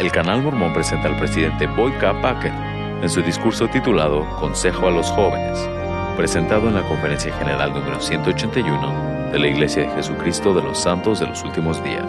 el Canal Mormón presenta al presidente Boyd K. Packer en su discurso titulado Consejo a los Jóvenes, presentado en la Conferencia General número 181 de la Iglesia de Jesucristo de los Santos de los Últimos Días.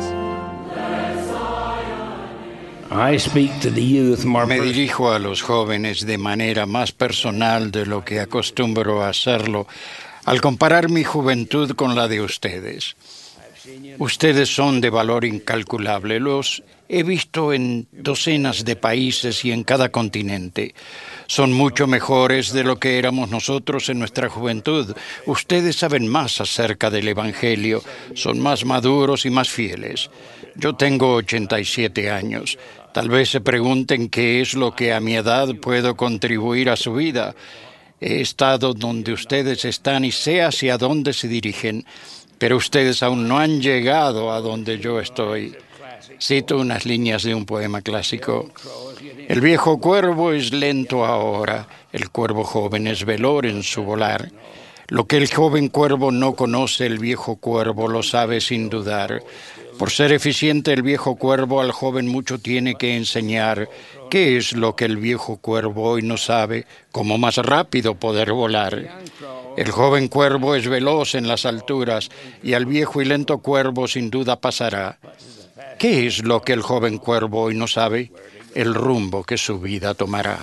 Me dirijo a los jóvenes de manera más personal de lo que acostumbro a hacerlo al comparar mi juventud con la de ustedes. Ustedes son de valor incalculable. Los he visto en docenas de países y en cada continente. Son mucho mejores de lo que éramos nosotros en nuestra juventud. Ustedes saben más acerca del Evangelio, son más maduros y más fieles. Yo tengo 87 años. Tal vez se pregunten qué es lo que a mi edad puedo contribuir a su vida. He estado donde ustedes están y sé hacia dónde se dirigen, pero ustedes aún no han llegado a donde yo estoy. Cito unas líneas de un poema clásico. El viejo cuervo es lento ahora, el cuervo joven es veloz en su volar. Lo que el joven cuervo no conoce, el viejo cuervo lo sabe sin dudar. Por ser eficiente el viejo cuervo al joven mucho tiene que enseñar. ¿Qué es lo que el viejo cuervo hoy no sabe? Cómo más rápido poder volar. El joven cuervo es veloz en las alturas y al viejo y lento cuervo sin duda pasará. ¿Qué es lo que el joven cuervo hoy no sabe? El rumbo que su vida tomará.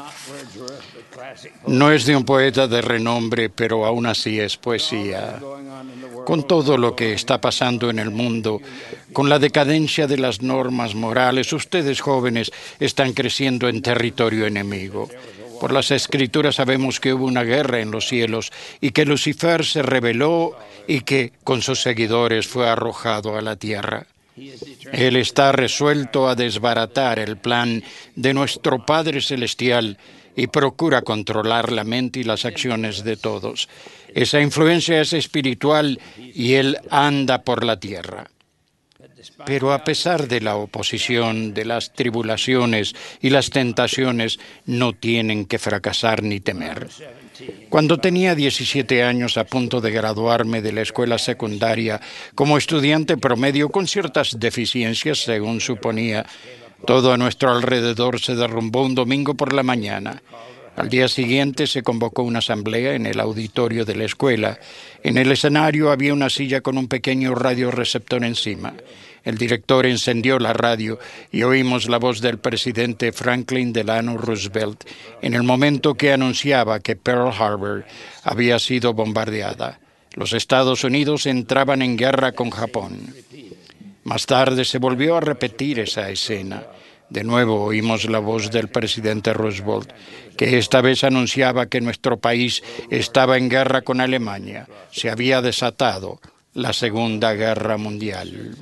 No es de un poeta de renombre, pero aún así es poesía. Con todo lo que está pasando en el mundo, con la decadencia de las normas morales, ustedes jóvenes están creciendo en territorio enemigo. Por las Escrituras sabemos que hubo una guerra en los cielos y que Lucifer se rebeló y que con sus seguidores fue arrojado a la tierra. Él está resuelto a desbaratar el plan de nuestro Padre Celestial y procura controlar la mente y las acciones de todos. Esa influencia es espiritual y él anda por la tierra. Pero a pesar de la oposición, de las tribulaciones y las tentaciones, no tienen que fracasar ni temer. Cuando tenía 17 años, a punto de graduarme de la escuela secundaria, como estudiante promedio con ciertas deficiencias, según suponía, todo a nuestro alrededor se derrumbó un domingo por la mañana. Al día siguiente se convocó una asamblea en el auditorio de la escuela. En el escenario había una silla con un pequeño radioreceptor encima. El director encendió la radio y oímos la voz del presidente Franklin Delano Roosevelt en el momento que anunciaba que Pearl Harbor había sido bombardeada. Los Estados Unidos entraban en guerra con Japón. Más tarde se volvió a repetir esa escena. De nuevo oímos la voz del presidente Roosevelt, que esta vez anunciaba que nuestro país estaba en guerra con Alemania. Se había desatado la Segunda Guerra Mundial.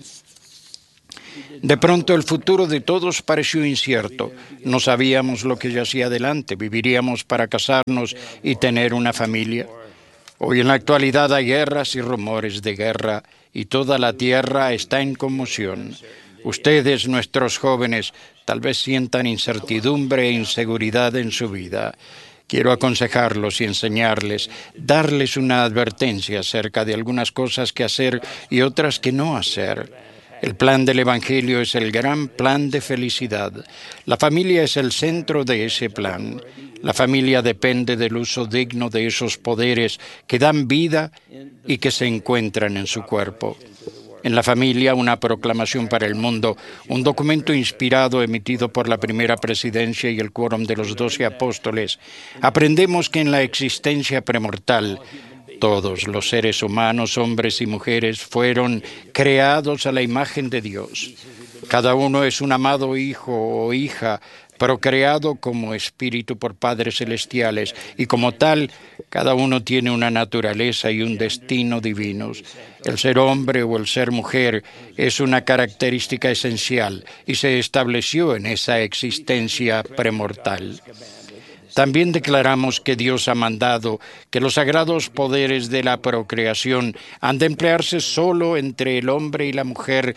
De pronto el futuro de todos pareció incierto. No sabíamos lo que yacía adelante. ¿Viviríamos para casarnos y tener una familia? Hoy en la actualidad hay guerras y rumores de guerra y toda la tierra está en conmoción. Ustedes, nuestros jóvenes, tal vez sientan incertidumbre e inseguridad en su vida. Quiero aconsejarlos y enseñarles, darles una advertencia acerca de algunas cosas que hacer y otras que no hacer. El plan del Evangelio es el gran plan de felicidad. La familia es el centro de ese plan. La familia depende del uso digno de esos poderes que dan vida y que se encuentran en su cuerpo. En la familia, una proclamación para el mundo, un documento inspirado emitido por la primera presidencia y el quórum de los 12 apóstoles. Aprendemos que en la existencia premortal, todos los seres humanos, hombres y mujeres, fueron creados a la imagen de Dios. Cada uno es un amado hijo o hija, procreado como espíritu por padres celestiales, y como tal, cada uno tiene una naturaleza y un destino divinos. El ser hombre o el ser mujer es una característica esencial y se estableció en esa existencia premortal. También declaramos que Dios ha mandado que los sagrados poderes de la procreación han de emplearse solo entre el hombre y la mujer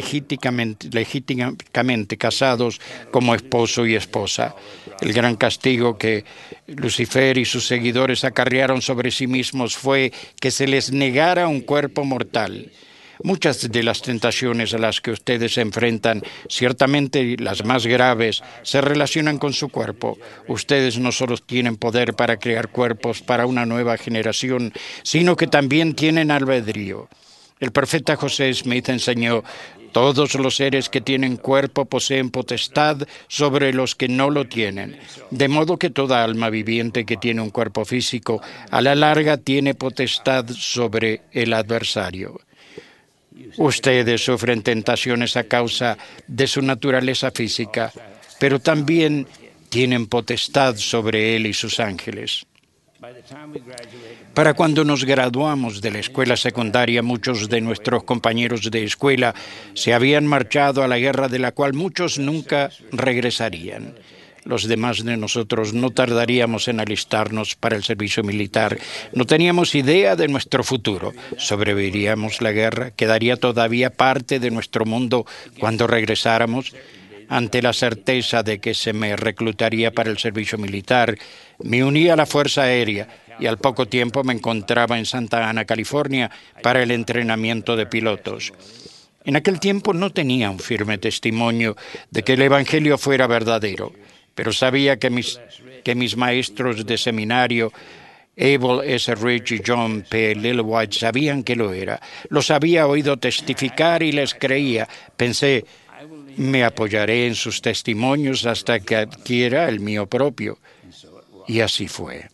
legítimamente casados como esposo y esposa. El gran castigo que Lucifer y sus seguidores acarrearon sobre sí mismos fue que se les negara un cuerpo mortal. Muchas de las tentaciones a las que ustedes se enfrentan, ciertamente las más graves, se relacionan con su cuerpo. Ustedes no solo tienen poder para crear cuerpos para una nueva generación, sino que también tienen albedrío. El profeta José Smith enseñó: todos los seres que tienen cuerpo poseen potestad sobre los que no lo tienen, de modo que toda alma viviente que tiene un cuerpo físico, a la larga tiene potestad sobre el adversario. Ustedes sufren tentaciones a causa de su naturaleza física, pero también tienen potestad sobre él y sus ángeles. Para cuando nos graduamos de la escuela secundaria, muchos de nuestros compañeros de escuela se habían marchado a la guerra de la cual muchos nunca regresarían. Los demás de nosotros no tardaríamos en alistarnos para el servicio militar. No teníamos idea de nuestro futuro. ¿Sobreviviríamos la guerra? ¿Quedaría todavía parte de nuestro mundo cuando regresáramos? Ante la certeza de que se me reclutaría para el servicio militar, me uní a la Fuerza Aérea y al poco tiempo me encontraba en Santa Ana, California, para el entrenamiento de pilotos. En aquel tiempo no tenía un firme testimonio de que el Evangelio fuera verdadero, pero sabía que mis maestros de seminario, Abel S. Rich y John P. Lillywhite, sabían que lo era. Los había oído testificar y les creía. Pensé: me apoyaré en sus testimonios hasta que adquiera el mío propio. Y así fue.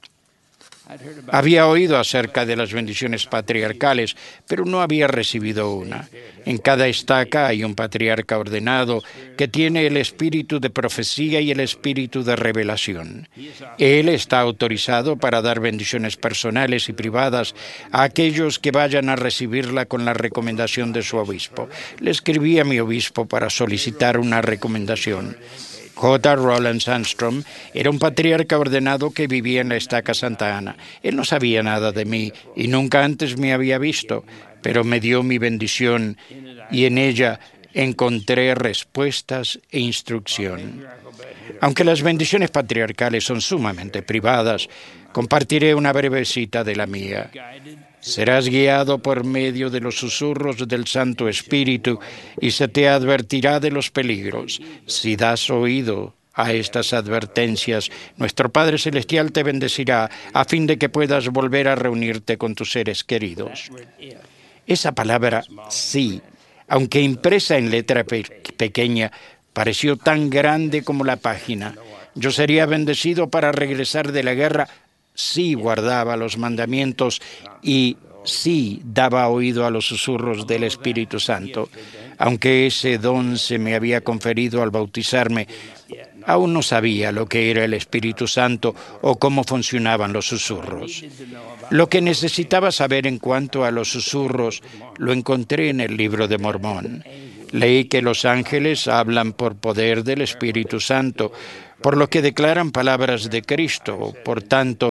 Había oído acerca de las bendiciones patriarcales, pero no había recibido una. En cada estaca hay un patriarca ordenado que tiene el espíritu de profecía y el espíritu de revelación. Él está autorizado para dar bendiciones personales y privadas a aquellos que vayan a recibirla con la recomendación de su obispo. Le escribí a mi obispo para solicitar una recomendación. J. Roland Sandstrom era un patriarca ordenado que vivía en la estaca Santa Ana. Él no sabía nada de mí y nunca antes me había visto, pero me dio mi bendición y en ella encontré respuestas e instrucción. Aunque las bendiciones patriarcales son sumamente privadas, compartiré una breve cita de la mía. Serás guiado por medio de los susurros del Santo Espíritu y se te advertirá de los peligros. Si das oído a estas advertencias, nuestro Padre Celestial te bendecirá a fin de que puedas volver a reunirte con tus seres queridos. Esa palabra sí, aunque impresa en letra pequeña, pareció tan grande como la página. Yo sería bendecido para regresar de la guerra sí guardaba los mandamientos y sí daba oído a los susurros del Espíritu Santo. Aunque ese don se me había conferido al bautizarme, aún no sabía lo que era el Espíritu Santo o cómo funcionaban los susurros. Lo que necesitaba saber en cuanto a los susurros lo encontré en el Libro de Mormón. Leí que los ángeles hablan por poder del Espíritu Santo, por lo que declaran palabras de Cristo. Por tanto,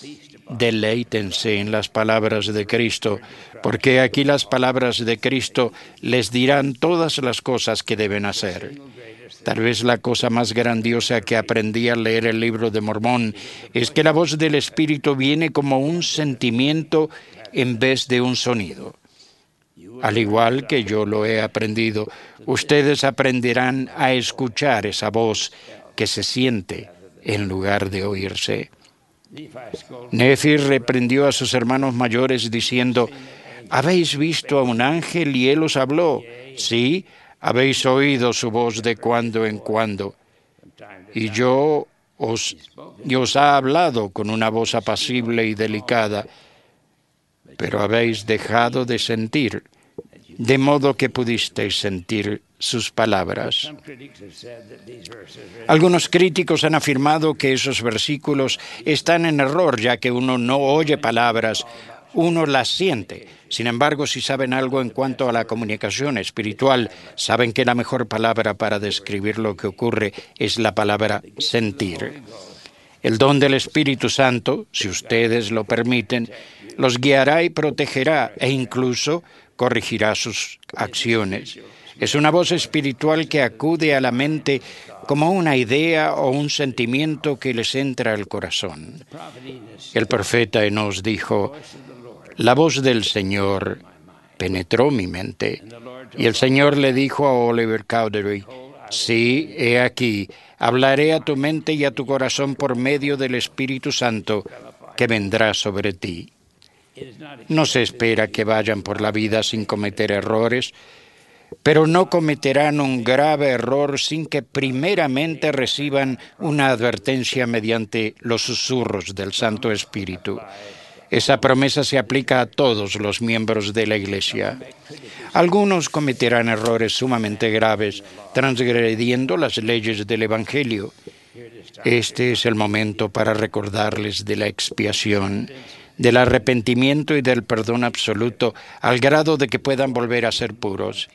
deleítense en las palabras de Cristo, porque aquí las palabras de Cristo les dirán todas las cosas que deben hacer. Tal vez la cosa más grandiosa que aprendí al leer el Libro de Mormón es que la voz del Espíritu viene como un sentimiento en vez de un sonido. Al igual que yo lo he aprendido, ustedes aprenderán a escuchar esa voz que se siente en lugar de oírse. Nefi reprendió a sus hermanos mayores diciendo: ¿habéis visto a un ángel y él os habló? Sí, habéis oído su voz de cuando en cuando. Y os ha hablado con una voz apacible y delicada, pero habéis dejado de sentir, de modo que pudisteis sentir sus palabras. Algunos críticos han afirmado que esos versículos están en error, ya que uno no oye palabras, uno las siente. Sin embargo, si saben algo en cuanto a la comunicación espiritual, saben que la mejor palabra para describir lo que ocurre es la palabra sentir. El don del Espíritu Santo, si ustedes lo permiten, los guiará y protegerá e incluso corregirá sus acciones. Es una voz espiritual que acude a la mente como una idea o un sentimiento que les entra al corazón. El profeta Enós dijo: la voz del Señor penetró mi mente. Y el Señor le dijo a Oliver Cowdery: sí, he aquí, hablaré a tu mente y a tu corazón por medio del Espíritu Santo que vendrá sobre ti. No se espera que vayan por la vida sin cometer errores, pero no cometerán un grave error sin que primeramente reciban una advertencia mediante los susurros del Santo Espíritu. Esa promesa se aplica a todos los miembros de la Iglesia. Algunos cometerán errores sumamente graves, transgrediendo las leyes del Evangelio. Este es el momento para recordarles de la expiación, del arrepentimiento y del perdón absoluto, al grado de que puedan volver a ser puros.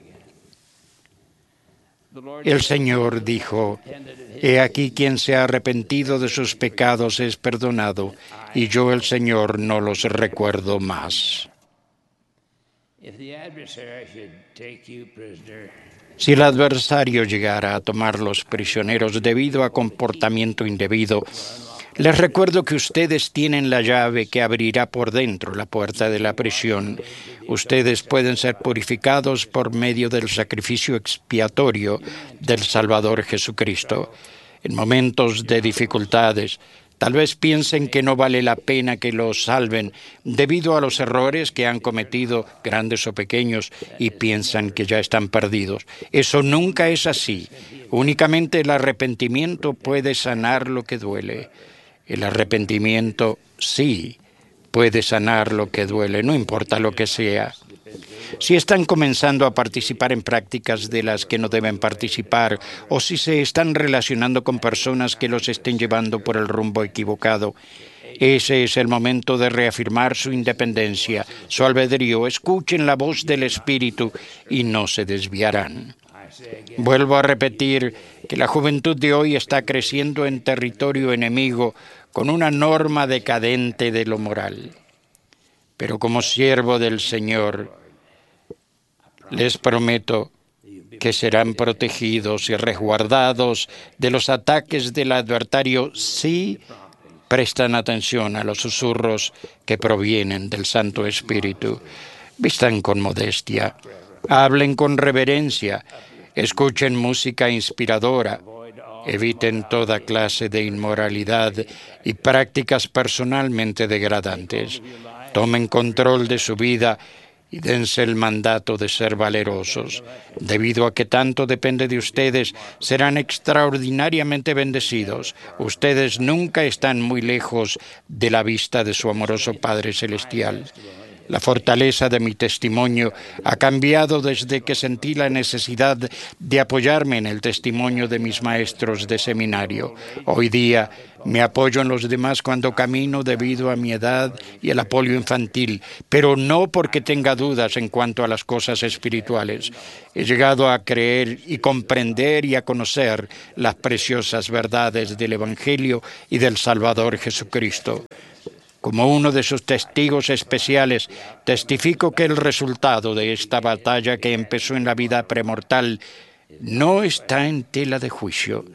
El Señor dijo: he aquí quien se ha arrepentido de sus pecados es perdonado, y yo, el Señor, no los recuerdo más. Si el adversario llegara a tomarlos prisioneros debido a comportamiento indebido, les recuerdo que ustedes tienen la llave que abrirá por dentro la puerta de la prisión. Ustedes pueden ser purificados por medio del sacrificio expiatorio del Salvador Jesucristo. En momentos de dificultades, tal vez piensen que no vale la pena que los salven debido a los errores que han cometido, grandes o pequeños, y piensan que ya están perdidos. Eso nunca es así. Únicamente el arrepentimiento puede sanar lo que duele. El arrepentimiento sí puede sanar lo que duele, no importa lo que sea. Si están comenzando a participar en prácticas de las que no deben participar, o si se están relacionando con personas que los estén llevando por el rumbo equivocado, ese es el momento de reafirmar su independencia, su albedrío. Escuchen la voz del Espíritu y no se desviarán. Vuelvo a repetir que la juventud de hoy está creciendo en territorio enemigo con una norma decadente de lo moral. Pero como siervo del Señor, les prometo que serán protegidos y resguardados de los ataques del adversario si prestan atención a los susurros que provienen del Santo Espíritu. Vistan con modestia, hablen con reverencia, escuchen música inspiradora, eviten toda clase de inmoralidad y prácticas personalmente degradantes. Tomen control de su vida y dense el mandato de ser valerosos. Debido a que tanto depende de ustedes, serán extraordinariamente bendecidos. Ustedes nunca están muy lejos de la vista de su amoroso Padre Celestial. La fortaleza de mi testimonio ha cambiado desde que sentí la necesidad de apoyarme en el testimonio de mis maestros de seminario. Hoy día me apoyo en los demás cuando camino debido a mi edad y el apoyo infantil, pero no porque tenga dudas en cuanto a las cosas espirituales. He llegado a creer y comprender y a conocer las preciosas verdades del Evangelio y del Salvador Jesucristo. Como uno de sus testigos especiales, testifico que el resultado de esta batalla que empezó en la vida premortal no está en tela de juicio.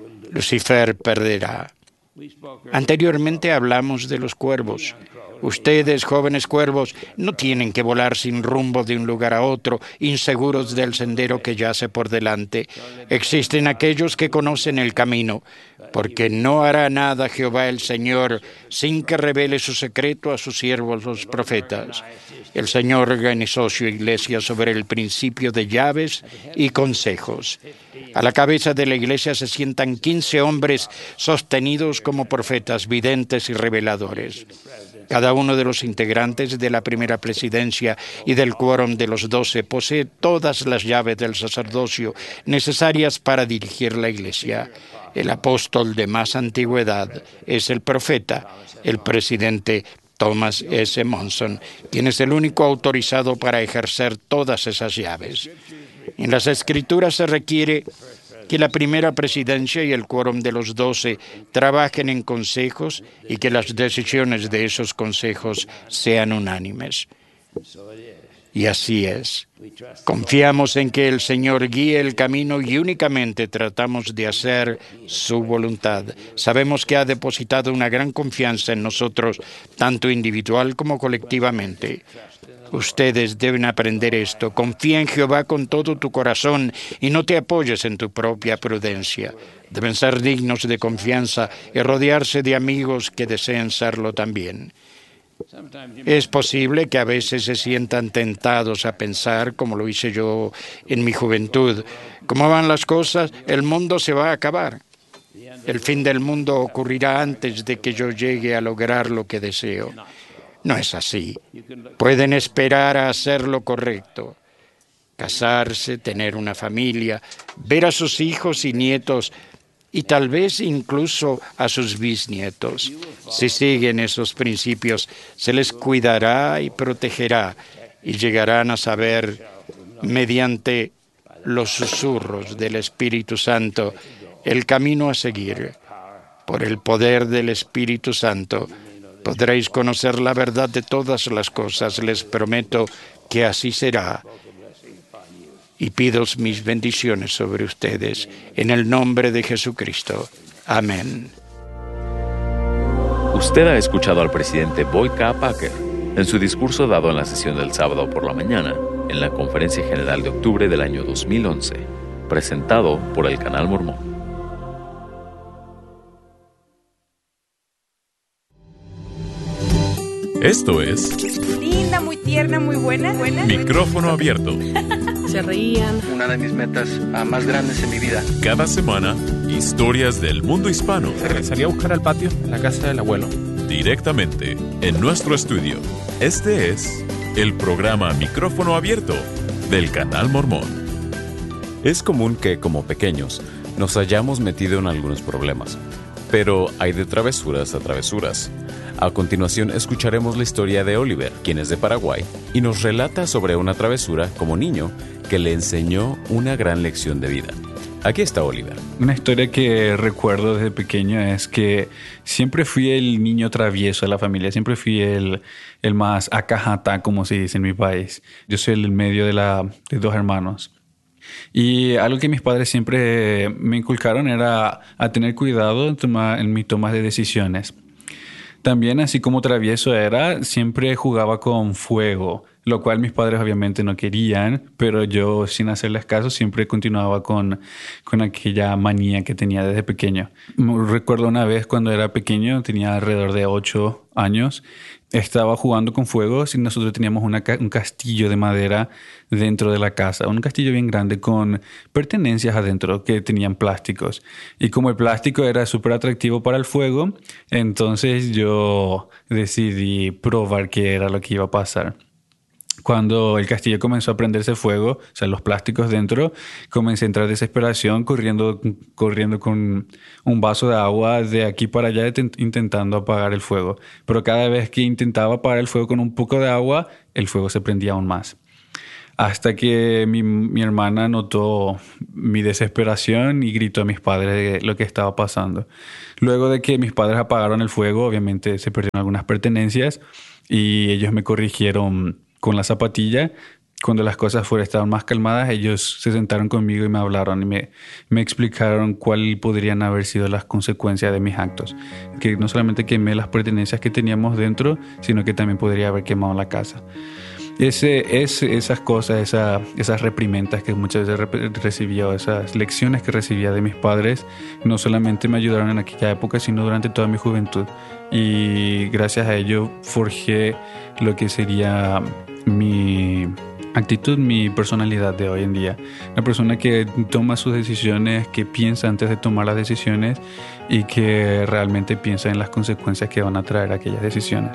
Lucifer perderá. Anteriormente hablamos de los cuervos. Ustedes, jóvenes cuervos, no tienen que volar sin rumbo de un lugar a otro, inseguros del sendero que yace por delante. Existen aquellos que conocen el camino, porque no hará nada Jehová el Señor sin que revele su secreto a sus siervos los profetas. El Señor organizó su iglesia sobre el principio de llaves y consejos. A la cabeza de la iglesia se sientan 15 hombres sostenidos como profetas, videntes y reveladores. Cada uno de los integrantes de la primera presidencia y del quórum de los 12 posee todas las llaves del sacerdocio necesarias para dirigir la iglesia. El apóstol de más antigüedad es el profeta, el presidente Thomas S. Monson, quien es el único autorizado para ejercer todas esas llaves. En las Escrituras se requiere que la primera presidencia y el quórum de los 12 trabajen en consejos y que las decisiones de esos consejos sean unánimes. Y así es. Confiamos en que el Señor guíe el camino y únicamente tratamos de hacer su voluntad. Sabemos que ha depositado una gran confianza en nosotros, tanto individual como colectivamente. Ustedes deben aprender esto. Confía en Jehová con todo tu corazón y no te apoyes en tu propia prudencia. Deben ser dignos de confianza y rodearse de amigos que deseen serlo también. Es posible que a veces se sientan tentados a pensar, como lo hice yo en mi juventud, ¿cómo van las cosas? El mundo se va a acabar. El fin del mundo ocurrirá antes de que yo llegue a lograr lo que deseo. No es así. Pueden esperar a hacer lo correcto. Casarse, tener una familia, ver a sus hijos y nietos y tal vez incluso a sus bisnietos. Si siguen esos principios, se les cuidará y protegerá y llegarán a saber, mediante los susurros del Espíritu Santo, el camino a seguir. Por el poder del Espíritu Santo podréis conocer la verdad de todas las cosas. Les prometo que así será. Y pido mis bendiciones sobre ustedes en el nombre de Jesucristo. Amén. Usted ha escuchado al presidente Boyd K. Packer en su discurso dado en la sesión del sábado por la mañana en la Conferencia General de octubre del año 2011, presentado por el Canal Mormón. Esto es linda, muy tierna, muy buena. Micrófono Abierto. Se reían. Una de mis metas más grandes en mi vida. Cada semana, historias del mundo hispano. Salí a buscar al patio en la casa del abuelo. Directamente en nuestro estudio. Este es el programa Micrófono Abierto del Canal Mormón. Es común que, como pequeños, nos hayamos metido en algunos problemas. Pero hay de travesuras a travesuras. A continuación escucharemos la historia de Oliver, quien es de Paraguay, y nos relata sobre una travesura como niño que le enseñó una gran lección de vida. Aquí está Oliver. Una historia que recuerdo desde pequeño es que siempre fui el niño travieso de la familia, siempre fui el más acajata, como se dice en mi país. Yo soy el medio de dos hermanos. Y algo que mis padres siempre me inculcaron era a tener cuidado en mis tomas de decisiones. También, así como travieso era, siempre jugaba con fuego, lo cual mis padres obviamente no querían, pero yo, sin hacerles caso, siempre continuaba con aquella manía que tenía desde pequeño. Recuerdo una vez cuando era pequeño, tenía alrededor de 8 años, estaba jugando con fuego y nosotros teníamos un castillo de madera dentro de la casa, un castillo bien grande con pertenencias adentro que tenían plásticos. Y como el plástico era súper atractivo para el fuego, entonces yo decidí probar qué era lo que iba a pasar. Cuando el castillo comenzó a prenderse fuego, o sea, los plásticos dentro, comencé a entrar en desesperación, corriendo con un vaso de agua de aquí para allá, intentando apagar el fuego. Pero cada vez que intentaba apagar el fuego con un poco de agua, el fuego se prendía aún más. Hasta que mi hermana notó mi desesperación y gritó a mis padres de lo que estaba pasando. Luego de que mis padres apagaron el fuego, obviamente se perdieron algunas pertenencias y ellos me corrigieron con la zapatilla. Cuando las cosas estaban más calmadas, ellos se sentaron conmigo y me hablaron y me explicaron cuáles podrían haber sido las consecuencias de mis actos. Que no solamente quemé las pertenencias que teníamos dentro, sino que también podría haber quemado la casa. Esas cosas, esas reprimendas que muchas veces recibía, esas lecciones que recibía de mis padres, no solamente me ayudaron en aquella época, sino durante toda mi juventud. Y gracias a ello forjé lo que sería mi actitud, mi personalidad de hoy en día. Una persona que toma sus decisiones, que piensa antes de tomar las decisiones y que realmente piensa en las consecuencias que van a traer aquellas decisiones.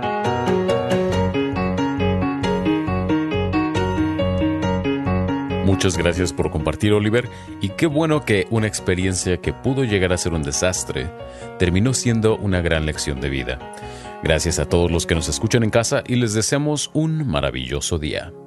Muchas gracias por compartir, Oliver, y qué bueno que una experiencia que pudo llegar a ser un desastre terminó siendo una gran lección de vida. Gracias a todos los que nos escuchan en casa y les deseamos un maravilloso día.